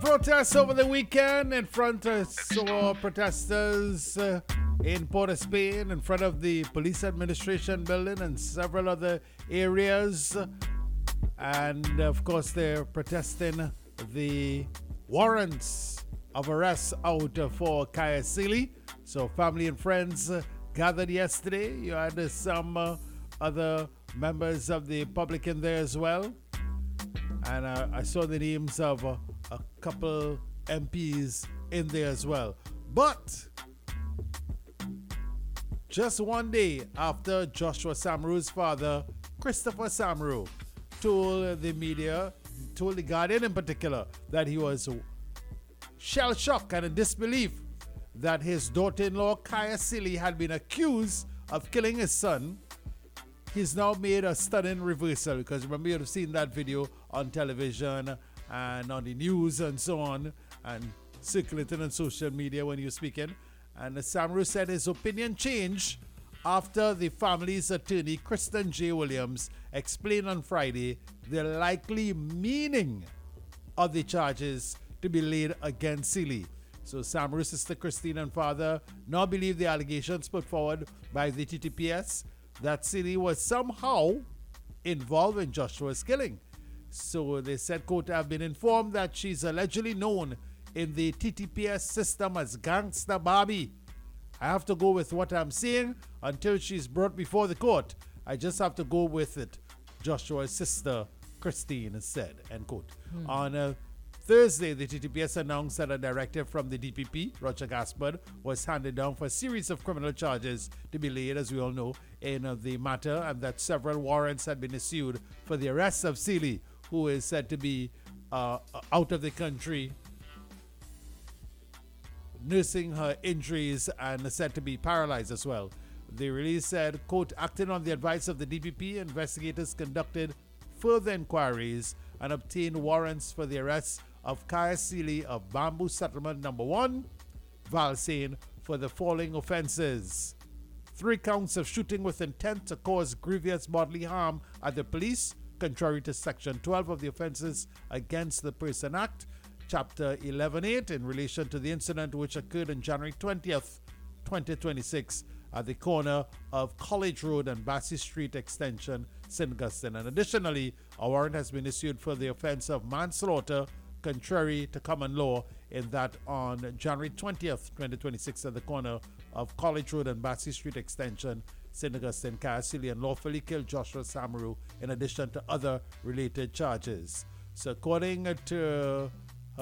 Protests over the weekend in front of saw protesters in Port of Spain in front of the police administration building and several other areas. And of course, they're protesting the warrants of arrest out for Kaya Sealy. So, family and friends gathered yesterday. You had some other members of the public in there as well. And I saw the names of a couple MPs in there as well. But just one day after Joshua Samaru's father, Christopher Samaru, told the media, told the Guardian in particular, that he was shell-shocked and in disbelief that his daughter-in-law, Kaya Sealy, had been accused of killing his son. He's now made a stunning reversal, because remember, you've seen that video on television and on the news and so on, and circulating on social media when you're speaking. And Samaru said his opinion changed after the family's attorney, Kristen J. Williams, explained on Friday the likely meaning of the charges to be laid against Sealy. So Samaru's sister Christine and father now believe the allegations put forward by the TTPS that Sealy was somehow involved in Joshua's killing. So they said, quote, I've been informed that she's allegedly known in the TTPS system as Gangsta Barbie. I have to go with what I'm saying until she's brought before the court. I just have to go with it, Joshua's sister Christine said, end quote. On Thursday, the TTPS announced that a directive from the DPP, Roger Gaspard, was handed down for a series of criminal charges to be laid, as we all know, in the matter, and that several warrants had been issued for the arrest of Sealy, who is said to be out of the country, nursing her injuries and said to be paralyzed as well. The release said, quote, acting on the advice of the DPP, investigators conducted further inquiries and obtained warrants for the arrest of Kaya Sealy of Bamboo Settlement Number 1, Valsane, for the following offenses: 3 counts of shooting with intent to cause grievous bodily harm at the police, contrary to Section 12 of the Offences Against the Person Act, Chapter 11.8, in relation to the incident which occurred on January 20th, 2026, at the corner of College Road and Bassey Street Extension, St. Augustine. And additionally, a warrant has been issued for the offense of manslaughter, contrary to common law, in that on January 20th, 2026, at the corner of College Road and Bassey Street Extension, St. Augustine, Kaya Sealy unlawfully killed Joshua Samaru, in addition to other related charges. So according to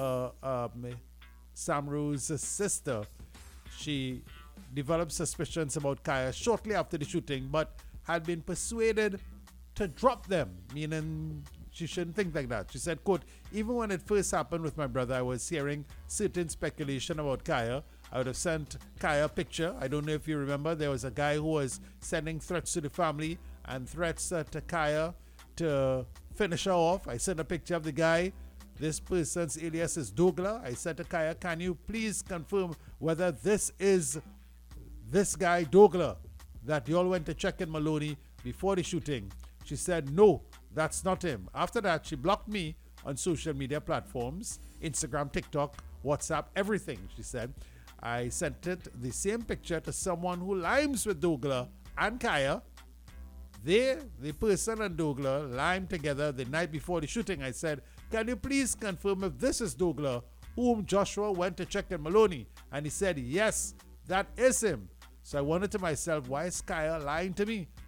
Samaru's sister, she developed suspicions about Kaya shortly after the shooting, but had been persuaded to drop them, meaning she shouldn't think like that. She said, quote, even when it first happened with my brother, I was hearing certain speculation about Kaya. I would have sent Kaya a picture. I don't know if you remember, there was a guy who was sending threats to the family and threats to Kaya to finish her off. I sent a picture of the guy. This person's alias is Douglas. I said to Kaya, can you please confirm whether this is this guy Douglas that you all went to check in Maloney before the shooting? She said, no, that's not him. After that, she blocked me on social media platforms, Instagram, TikTok, WhatsApp, everything, she said. I sent it, the same picture, to someone who limes with Douglas and Kaya. The person and Douglas limed together the night before the shooting. I said, can you please confirm if this is Douglas, whom Joshua went to check in Maloney? And he said, yes, that is him. So I wondered to myself, why is Kaya lying to me?